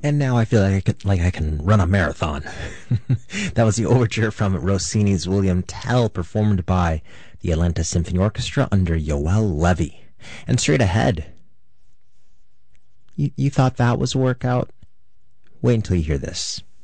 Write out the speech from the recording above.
And now I feel like I can run a marathon. That was the overture from Rossini's William Tell, performed by the Atlanta Symphony Orchestra under Yoel Levy. And straight ahead, you thought that was a workout? Wait until you hear this.